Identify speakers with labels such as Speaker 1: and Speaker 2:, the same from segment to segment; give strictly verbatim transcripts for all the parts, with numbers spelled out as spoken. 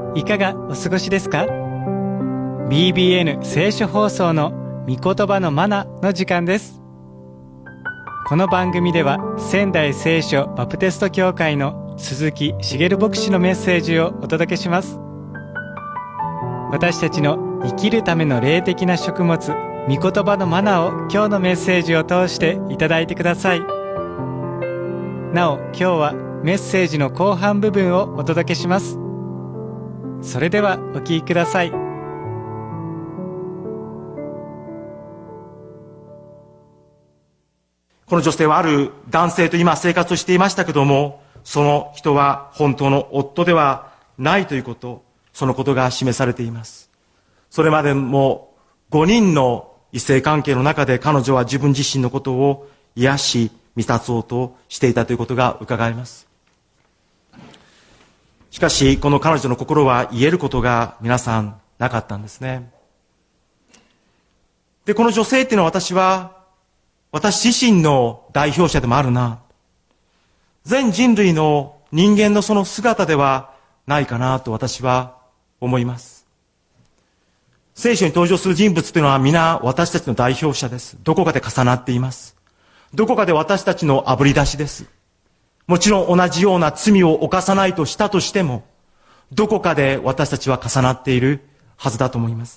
Speaker 1: いかがお過ごしですか？ ビービーエヌ 聖書放送の御言葉のマナの時間です。この番組では仙台聖書バプテスト教会の鈴木茂牧師のメッセージをお届けします。私たちの生きるための霊的な食物、御言葉のマナを今日のメッセージを通していただいてください。なお、今日はメッセージの後半部分をお届けします。それではお聞きください。
Speaker 2: この女性はある男性と今生活をしていましたけども、その人は本当の夫ではないということ、そのことが示されています。それまでもごにんの異性関係の中で彼女は自分自身のことを癒し見立とうとしていたということが伺えます。しかしこの彼女の心は癒えることが皆さんなかったんですね。で、この女性っていうのは私は私自身の代表者でもあるな、全人類の人間のその姿ではないかなと私は思います。聖書に登場する人物というのは皆私たちの代表者です。どこかで重なっています。どこかで私たちのあぶり出しです。もちろん同じような罪を犯さないとしたとしても、どこかで私たちは重なっているはずだと思います。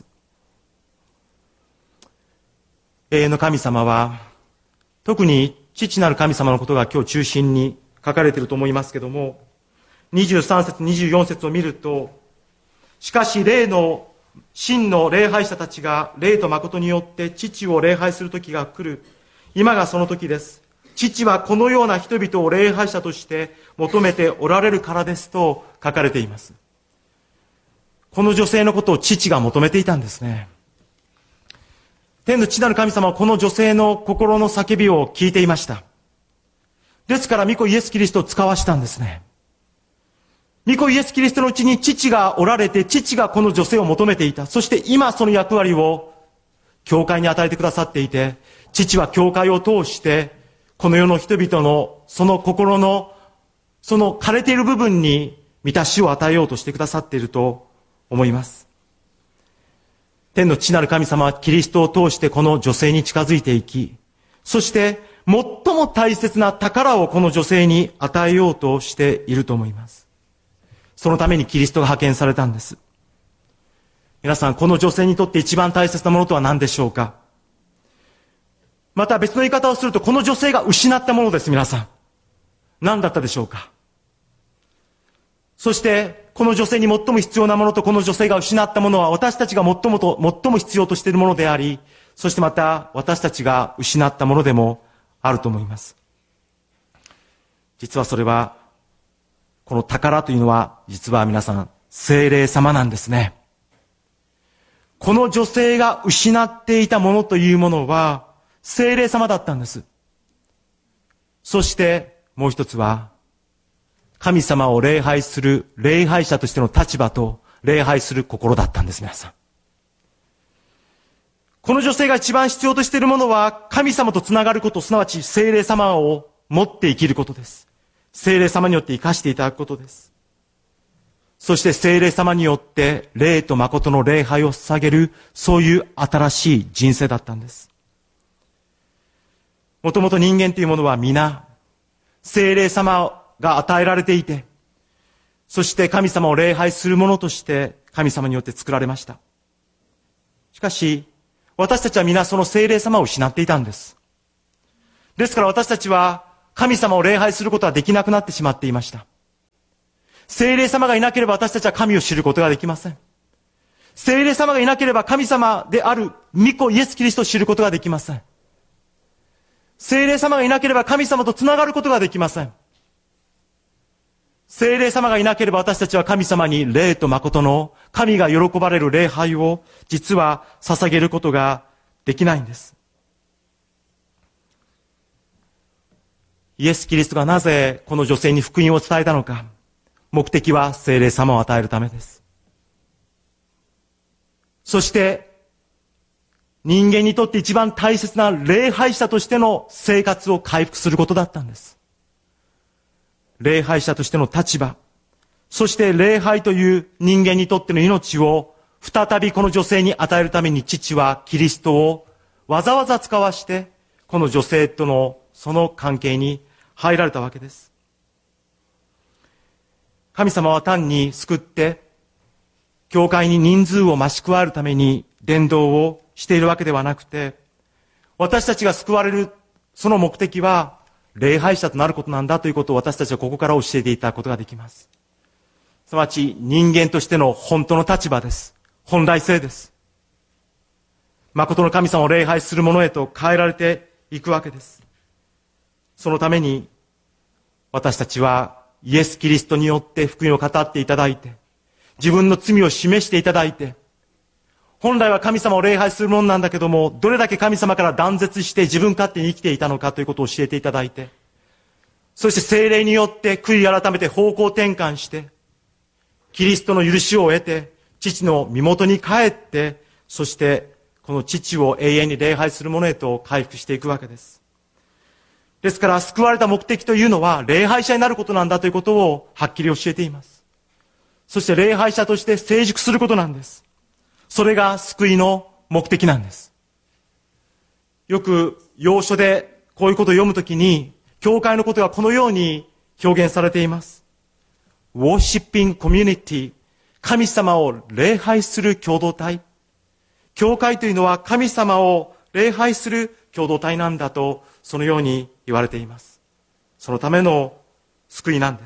Speaker 2: 永遠の神様は、特に父なる神様のことが今日中心に書かれていると思いますけども、にじゅうさん節にじゅうよん節を見ると、しかし霊の真の礼拝者たちが霊と誠によって父を礼拝する時が来る。今がその時です。父はこのような人々を礼拝者として求めておられるからですと書かれています。この女性のことを父が求めていたんですね。天の父なる神様はこの女性の心の叫びを聞いていました。ですから御子イエスキリストを使わしたんですね。御子イエスキリストのうちに父がおられて、父がこの女性を求めていた。そして今その役割を教会に与えてくださっていて、父は教会を通してこの世の人々のその心のその枯れている部分に満たしを与えようとしてくださっていると思います。天の父なる神様はキリストを通してこの女性に近づいていき、そして最も大切な宝をこの女性に与えようとしていると思います。そのためにキリストが派遣されたんです。皆さん、この女性にとって一番大切なものとは何でしょうか？また別の言い方をすると、この女性が失ったものです。皆さん、何だったでしょうか？そしてこの女性に最も必要なものとこの女性が失ったものは、私たちが最もと最も必要としているものであり、そしてまた私たちが失ったものでもあると思います。実はそれは、この宝というのは実は皆さん聖霊様なんですね。この女性が失っていたものというものは聖霊様だったんです。そしてもう一つは、神様を礼拝する礼拝者としての立場と礼拝する心だったんです。皆さん、この女性が一番必要としているものは神様とつながること、すなわち聖霊様を持って生きることです。聖霊様によって生かしていただくことです。そして聖霊様によって霊と誠の礼拝を捧げる、そういう新しい人生だったんです。もともと人間というものは皆聖霊様が与えられていて、そして神様を礼拝するものとして神様によって作られました。しかし私たちは皆その聖霊様を失っていたんです。ですから私たちは神様を礼拝することはできなくなってしまっていました。聖霊様がいなければ私たちは神を知ることができません。聖霊様がいなければ神様である御子イエスキリストを知ることができません。聖霊様がいなければ神様とつながることができません。聖霊様がいなければ私たちは神様に霊と誠の神が喜ばれる礼拝を実は捧げることができないんです。イエス・キリストがなぜこの女性に福音を伝えたのか、目的は聖霊様を与えるためです。そして人間にとって一番大切な礼拝者としての生活を回復することだったんです。礼拝者としての立場、 そして礼拝という人間にとっての命を再びこの女性に与えるために父はキリストをわざわざ使わして、この女性とのその関係に入られたわけです。神様は単に救って、教会に人数を増し加えるために伝道をしているわけではなくて、私たちが救われるその目的は礼拝者となることなんだということを私たちはここから教えていただくことができます。すなわち人間としての本当の立場です。本来性です。誠の神様を礼拝する者へと変えられていくわけです。そのために私たちはイエス・キリストによって福音を語っていただいて、自分の罪を示していただいて、本来は神様を礼拝するものなんだけども、どれだけ神様から断絶して自分勝手に生きていたのかということを教えていただいて、そして聖霊によって悔い改めて方向転換して、キリストの許しを得て、父の身元に帰って、そしてこの父を永遠に礼拝する者へと回復していくわけです。ですから救われた目的というのは礼拝者になることなんだということをはっきり教えています。そして礼拝者として成熟することなんです。それが救いの目的なんです。よく要所でこういうことを読むときに、教会のことがこのように表現されています。Worshipping Community、神様を礼拝する共同体。教会というのは神様を礼拝する共同体なんだと、そのように言われています。そのための救いなんです。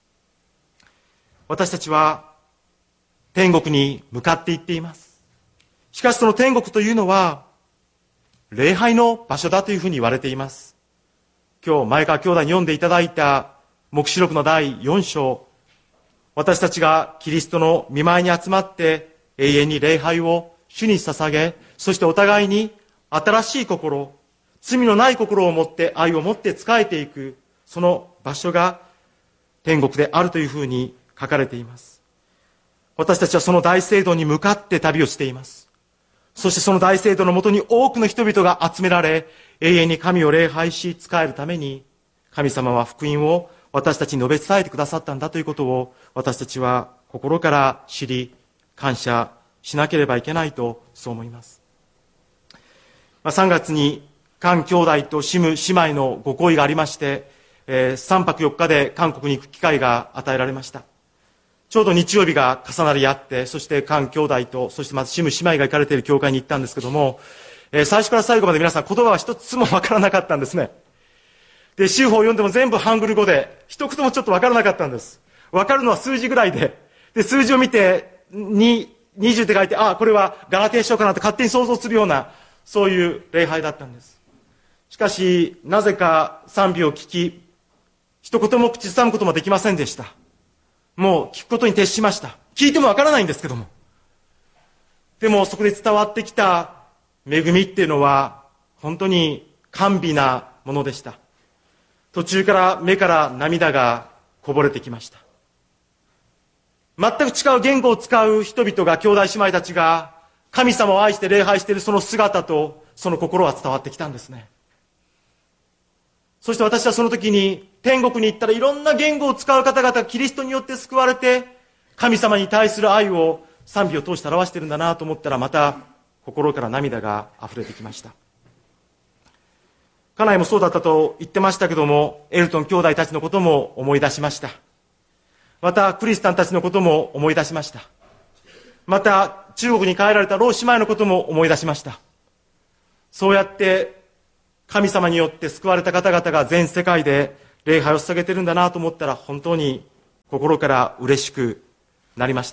Speaker 2: 私たちは天国に向かっていっています。しかしその天国というのは礼拝の場所だというふうに言われています。今日前川兄弟に読んでいただいた黙示録のだいよん章、私たちがキリストの御前に集まって永遠に礼拝を主に捧げ、そしてお互いに新しい心、罪のない心を持って愛を持って仕えていく、その場所が天国であるというふうに書かれています。私たちはその大聖堂に向かって旅をしています。そしてその大聖堂のもとに多くの人々が集められ、永遠に神を礼拝し仕えるために、神様は福音を私たちに述べ伝えてくださったんだということを、私たちは心から知り、感謝しなければいけないと、そう思います。まあ、さんがつに韓兄弟とシム姉妹のご恋がありまして、えー、さんぱくよっかで韓国に行く機会が与えられました。ちょうど日曜日が重なり合って、そして韓兄弟と、そしてまずシム姉妹が行かれている教会に行ったんですけども、えー、最初から最後まで皆さん言葉は一つもわからなかったんですね。で、州法を読んでも全部ハングル語で、一言もちょっとわからなかったんです。わかるのは数字ぐらいで、で、数字を見て、に、にじゅうって書いて、ああ、これはガラテヤ書かなって勝手に想像するような、そういう礼拝だったんです。しかし、なぜか賛美を聞き、一言も口ずさむこともできませんでした。もう聞くことに徹しました。聞いてもわからないんですけども。でもそこで伝わってきた恵みっていうのは、本当に甘美なものでした。途中から目から涙がこぼれてきました。全く違う言語を使う人々が、兄弟姉妹たちが、神様を愛して礼拝しているその姿と、その心は伝わってきたんですね。そして私はその時に、天国に行ったらいろんな言語を使う方々がキリストによって救われて、神様に対する愛を賛美を通して表しているんだなと思ったら、また心から涙が溢れてきました。家内もそうだったと言ってましたけども、エルトン兄弟たちのことも思い出しました。またクリスタンたちのことも思い出しました。また中国に帰られた老姉妹のことも思い出しました。そうやって神様によって救われた方々が全世界で礼拝を捧げてるんだなと思ったら、本当に心から嬉しくなりました。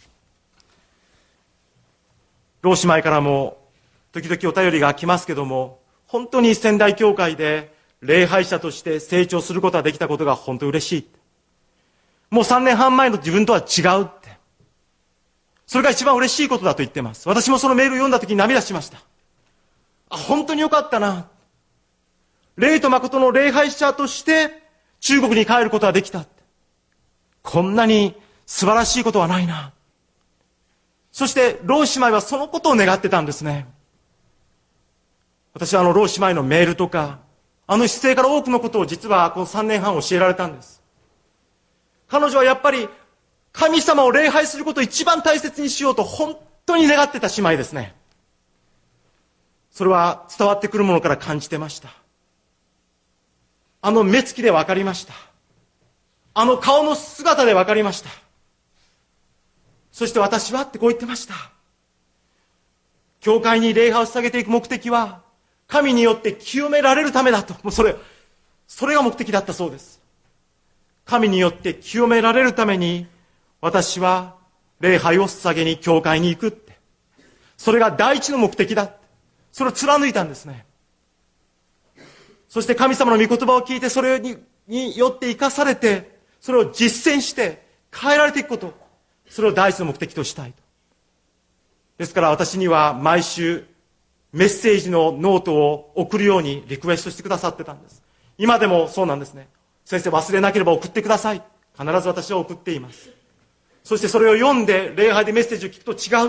Speaker 2: 老姉妹からも時々お便りが来ますけども、本当に仙台教会で礼拝者として成長することができたことが本当に嬉しい。もうさんねんはん前の自分とは違うって。それが一番嬉しいことだと言ってます。私もそのメールを読んだ時に涙しました。あ、本当によかったな。霊と誠の礼拝者として中国に帰ることができた。こんなに素晴らしいことはないな。そして老姉妹はそのことを願ってたんですね。私はあの老姉妹のメールとか、あの姿勢から多くのことを実はこのさんねんはん教えられたんです。彼女はやっぱり神様を礼拝することを一番大切にしようと本当に願ってた姉妹ですね。それは伝わってくるものから感じてました。あの目つきで分かりました。あの顔の姿で分かりました。そして私はってこう言ってました。教会に礼拝を捧げていく目的は、神によって清められるためだと。もうそれ、それが目的だったそうです。神によって清められるために、私は礼拝を捧げに教会に行くって。それが第一の目的だ。それを貫いたんですね。そして神様の御言葉を聞いて、それに、によって生かされて、それを実践して変えられていくこと。それを第一の目的としたいと。ですから私には毎週メッセージのノートを送るようにリクエストしてくださってたんです。今でもそうなんですね。先生忘れなければ送ってください。必ず私は送っています。そしてそれを読んで礼拝でメッセージを聞くと違うって。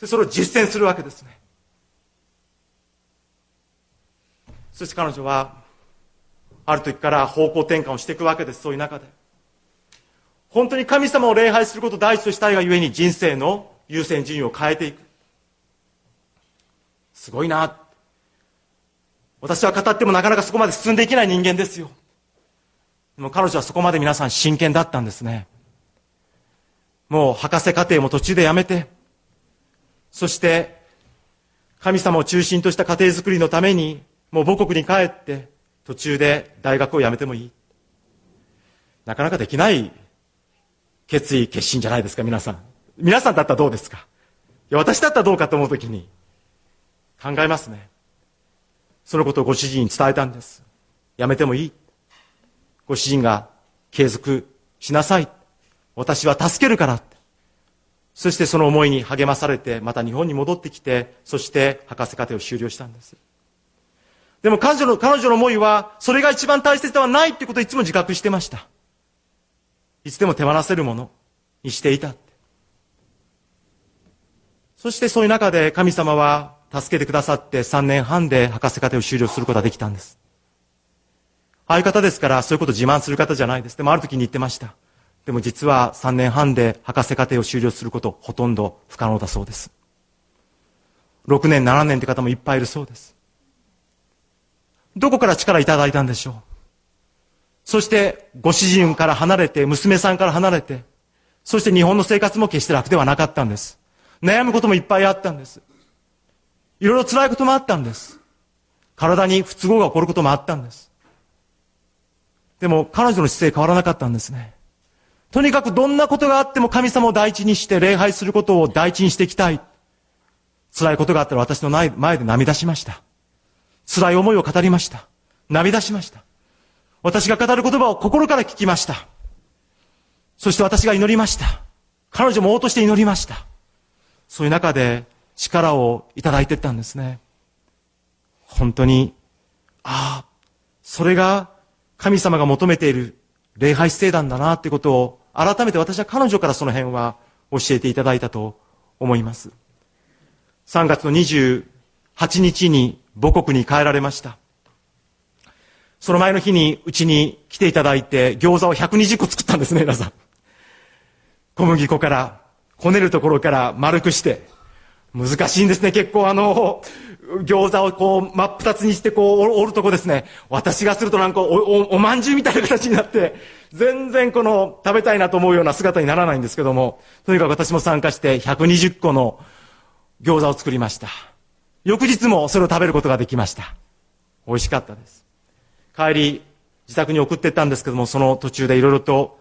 Speaker 2: それを実践するわけですね。そして彼女はある時から方向転換をしていくわけです。そういう中で本当に神様を礼拝することを第一としたいがゆえに人生の優先順位を変えていく。すごいな。私は語ってもなかなかそこまで進んでいけない人間ですよ。でも彼女はそこまで皆さん真剣だったんですね。もう博士課程も途中でやめて、そして神様を中心とした家庭づくりのためにもう母国に帰って途中で大学を辞めてもいい。なかなかできない決意決心じゃないですか。皆さん皆さんだったらどうですか。いや私だったらどうかと思うときに考えますね。そのことをご主人に伝えたんです。やめてもいい。ご主人が継続しなさい。私は助けるから。そしてその思いに励まされてまた日本に戻ってきて、そして博士課程を修了したんです。でも彼女の彼女の思いはそれが一番大切ではないってことをいつも自覚してました。いつでも手放せるものにしていた。そしてそういう中で神様は助けてくださってさんねんはんで博士課程を修了することができたんです。ああいう方ですからそういうことを自慢する方じゃないです。でもある時に言ってました。でも実はさんねんはんで博士課程を修了することほとんど不可能だそうです。ろくねんななねんって方もいっぱいいるそうです。どこから力いただいたんでしょう。そしてご主人から離れて、娘さんから離れて、そして日本の生活も決して楽ではなかったんです。悩むこともいっぱいあったんです。いろいろ辛いこともあったんです。体に不都合が起こることもあったんです。でも彼女の姿勢変わらなかったんですね。とにかくどんなことがあっても神様を第一にして礼拝することを第一にしていきたい。辛いことがあったら私の前で涙しました。辛い思いを語りました。涙しました。私が語る言葉を心から聞きました。そして私が祈りました。彼女も応として祈りました。そういう中で力をいただいていったんですね。本当に、ああ、それが神様が求めている礼拝姿勢なんだなってことを改めて私は彼女からその辺は教えていただいたと思います。さんがつのにじゅうはちにちに母国に帰られました。その前の日にうちに来ていただいて餃子をひゃくにじゅっこ作ったんですね、皆さん。小麦粉からこねるところから丸くして難しいんですね。結構あの餃子をこう真っ二つにしてこう折るとこですね。私がするとなんか お, お, おまんじゅうみたいな形になって全然この食べたいなと思うような姿にならないんですけども、とにかく私も参加してひゃくにじゅっこの餃子を作りました。翌日もそれを食べることができました。美味しかったです。帰り自宅に送っていったんですけども、その途中でいろいろと